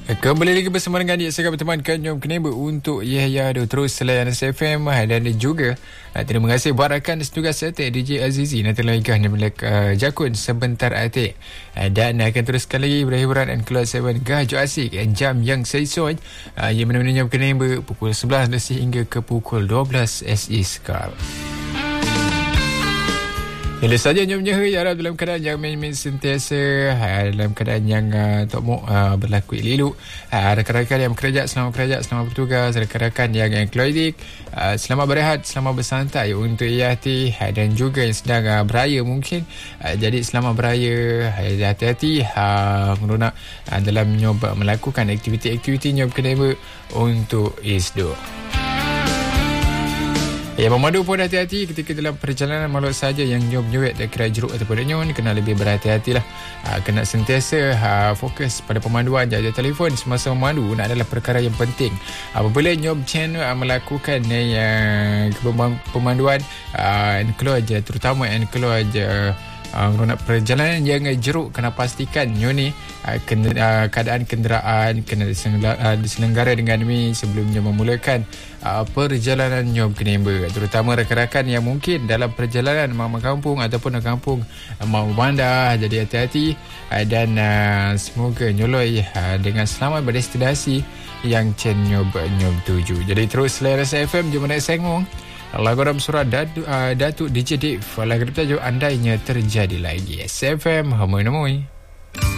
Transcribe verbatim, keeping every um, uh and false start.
Kembali lagi bersama dengan adik saya berteman Kanyom Keneba untuk Yahya Ado terus selayan S F M dan juga uh, terima kasih buat rakan setugas atik D J Azizi nanti lagi hanya milik uh, Jakun sebentar atik uh, dan akan teruskan lagi berhiburan dan keluar seven Gajo Asik uh, jam yang sesuai uh, yang menemani Kanyom Keneba pukul sebelas hingga ke pukul dua belas S E Skal. Bila saja nyom-nyom harap dalam keadaan yang main-main sentiasa, dalam keadaan yang uh, tak mau uh, berlaku elok. Uh, rakan-rakan yang bekerja, selamat bekerja, selamat bertugas. Rakan-rakan yang ekloidik, uh, selamat berehat, selamat bersantai untuk hati uh, dan juga yang sedang uh, beraya mungkin. Uh, jadi selamat beraya, uh, hati-hati uh, meronak uh, dalam nyoba melakukan aktiviti-aktiviti nyom kenapa untuk isdo. Ya, memandu pun hati-hati ketika dalam perjalanan maklum saja yang nyom-nyuet dan kira jeruk ataupun nyon, kena lebih berhati-hatilah. Ha, kena sentiasa ha, fokus pada pemanduan, jaga telefon semasa memandu nak adalah perkara yang penting. Apabila nyom channel ha, melakukan yang uh, pemanduan uh, keluar je, terutama yang keluar je Uh, nak perjalanan yang jeruk, kena pastikan nyo ni uh, kena, uh, keadaan kenderaan kena diselenggara, uh, diselenggara dengan mi sebelumnya memulakan uh, perjalanan nyo keneba, terutama rakan-rakan yang mungkin dalam perjalanan mau kampung ataupun ke kampung uh, mau bandar. Jadi hati-hati uh, dan uh, semoga nyoloi uh, dengan selamat berdestinasi yang chen nyob nyob tuju. Jadi terus layar S F M jom naik sengong lagu dalam surah Datuk, uh, Datuk D J Dave. Lagu bertajuk Andainya Terjadi Lagi. S F M Hamoi Namoi.